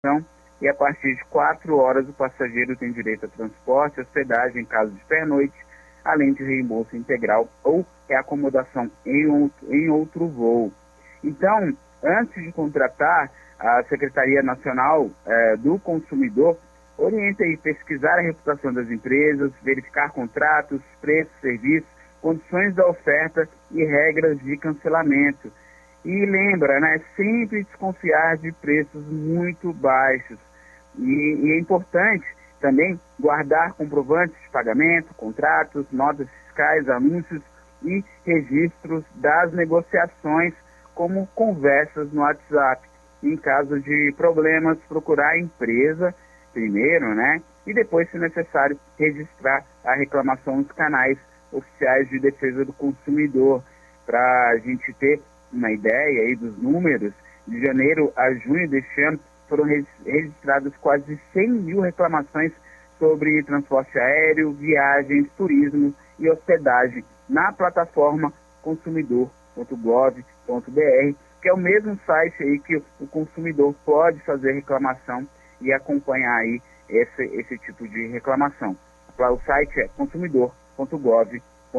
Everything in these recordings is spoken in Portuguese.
e a partir de 4 horas o passageiro tem direito a transporte, hospedagem em caso de pernoite, além de reembolso integral ou reacomodação em outro voo. Então, antes de contratar, a Secretaria Nacional do Consumidor orienta e pesquisar a reputação das empresas, verificar contratos, preços, serviços, condições da oferta e regras de cancelamento. E lembra, sempre desconfiar de preços muito baixos. E é importante também guardar comprovantes de pagamento, contratos, notas fiscais, anúncios e registros das negociações, como conversas no WhatsApp. Em caso de problemas, procurar a empresa primeiro, e depois, se necessário, registrar a reclamação nos canais oficiais de defesa do consumidor. Para a gente ter uma ideia aí dos números, de janeiro a junho deste ano, foram registradas quase 100 mil reclamações sobre transporte aéreo, viagens, turismo e hospedagem na plataforma consumidor.gov.br, que é o mesmo site aí que o consumidor pode fazer reclamação e acompanhar aí esse tipo de reclamação. O site é consumidor.gov.br.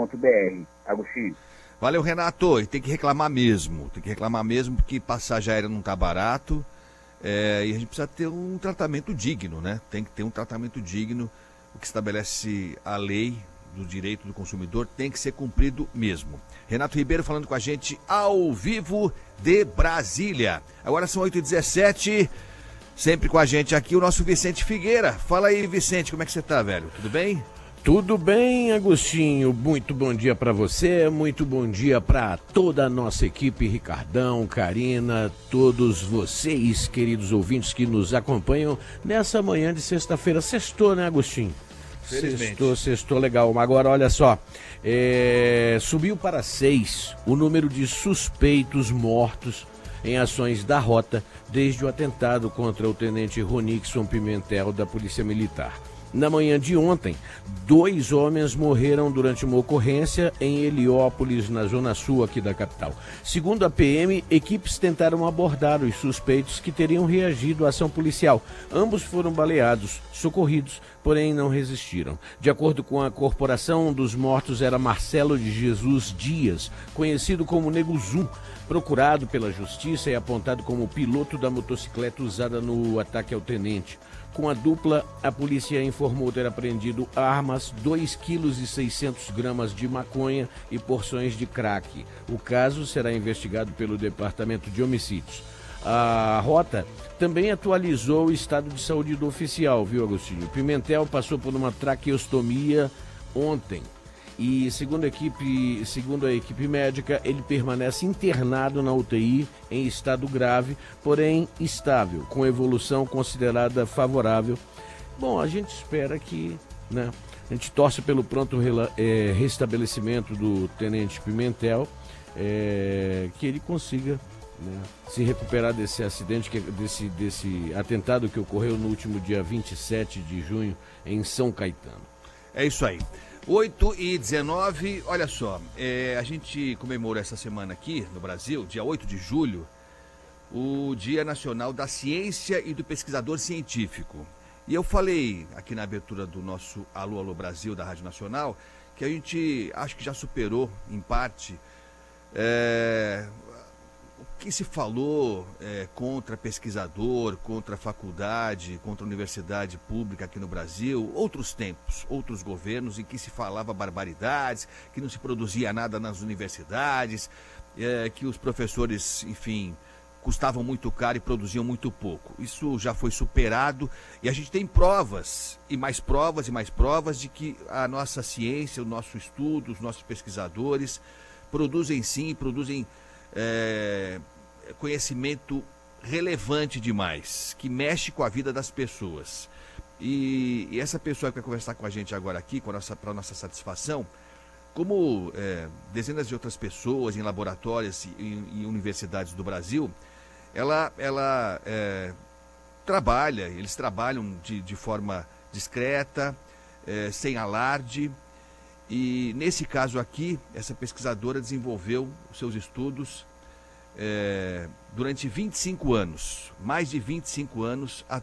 Agostinho. Valeu, Renato. E tem que reclamar mesmo, porque passagem aérea não está barato, e a gente precisa ter um tratamento digno, Tem que ter um tratamento digno. O que estabelece a lei do direito do consumidor tem que ser cumprido mesmo. Renato Ribeiro falando com a gente ao vivo de Brasília. Agora são 8h17, sempre com a gente aqui o nosso Vicente Figueira. Fala aí, Vicente, como é que você tá, velho? Tudo bem? Tudo bem, Agostinho? Muito bom dia para você, muito bom dia para toda a nossa equipe, Ricardão, Karina, todos vocês, queridos ouvintes que nos acompanham nessa manhã de sexta-feira. Sextou, né, Agostinho? Sextou legal. Agora, olha só, subiu para 6 o número de suspeitos mortos em ações da rota desde o atentado contra o tenente Ronixon Pimentel da Polícia Militar. Na manhã de ontem, 2 homens morreram durante uma ocorrência em Heliópolis, na zona sul aqui da capital. Segundo a PM, equipes tentaram abordar os suspeitos que teriam reagido à ação policial. Ambos foram baleados, socorridos, porém não resistiram. De acordo com a corporação, um dos mortos era Marcelo de Jesus Dias, conhecido como Nego Zum, procurado pela justiça e apontado como piloto da motocicleta usada no ataque ao tenente. Com a dupla, a polícia informou ter apreendido armas, 2,6 kg de maconha e porções de crack. O caso será investigado pelo Departamento de Homicídios. A rota também atualizou o estado de saúde do oficial, viu, Agostinho? Pimentel passou por uma traqueostomia ontem. E segundo a equipe médica, ele permanece internado na UTI em estado grave, porém estável, com evolução considerada favorável. Bom, a gente espera que, a gente torce pelo pronto restabelecimento do tenente Pimentel, que ele consiga se recuperar desse acidente, desse atentado que ocorreu no último dia 27 de junho em São Caetano. É isso aí. 8h19, olha só, a gente comemora essa semana aqui no Brasil, dia 8 de julho, o Dia Nacional da Ciência e do Pesquisador Científico. E eu falei aqui na abertura do nosso Alô, Alô Brasil da Rádio Nacional, que a gente acho que já superou, em parte, o que se falou contra pesquisador, contra faculdade, contra universidade pública aqui no Brasil, outros tempos, outros governos em que se falava barbaridades, que não se produzia nada nas universidades, que os professores, enfim, custavam muito caro e produziam muito pouco. Isso já foi superado e a gente tem provas, e mais provas e mais provas de que a nossa ciência, o nosso estudo, os nossos pesquisadores produzem sim, produzem conhecimento relevante demais, que mexe com a vida das pessoas. E essa pessoa que vai conversar com a gente agora aqui, para nossa satisfação, como dezenas de outras pessoas em laboratórios e universidades do Brasil, eles trabalham de forma discreta, sem alarde, e nesse caso aqui, essa pesquisadora desenvolveu os seus estudos durante 25 anos, mais de 25 anos,